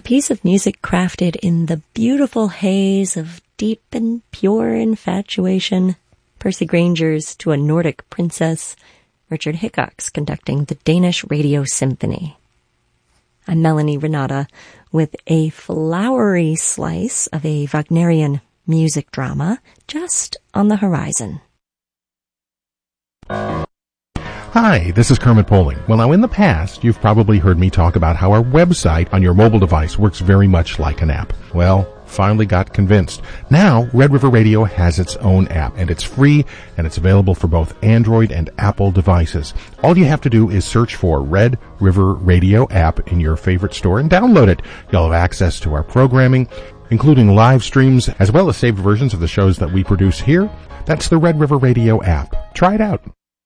piece of music crafted in the beautiful haze of deep and pure infatuation. Percy Granger's To a Nordic Princess, Richard Hickox conducting the Danish Radio Symphony. I'm Melanie Renata with a flowery slice of a Wagnerian music drama just on the horizon. Hi, this is Kermit Poling. Well, now in the past, you've probably heard me talk about how our website on your mobile device works very much like an app. Well, finally got convinced. Now, Red River Radio has its own app, and it's free, and it's available for both Android and Apple devices. All you have to do is search for Red River Radio app in your favorite store and download it. You'll have access to our programming, including live streams, as well as saved versions of the shows that we produce here. That's the Red River Radio app. Try it out.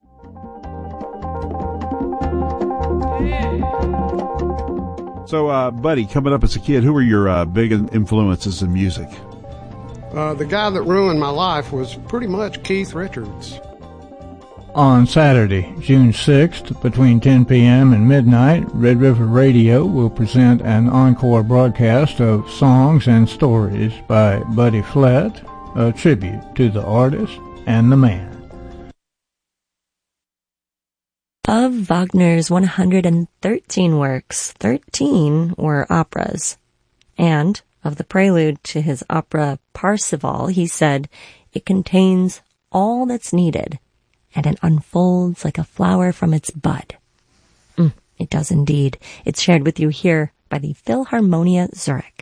So, Buddy, coming up as a kid, who were your big influences in music? The guy that ruined my life was pretty much Keith Richards. On Saturday, June 6th, between 10 p.m. and midnight, Red River Radio will present an encore broadcast of Songs and Stories by Buddy Flett, a tribute to the artist and the man. Of Wagner's 113 works, 13 were operas. And of the prelude to his opera Parsifal, he said, "It contains all that's needed, and it unfolds like a flower from its bud." It does indeed. It's shared with you here by the Philharmonia Zurich.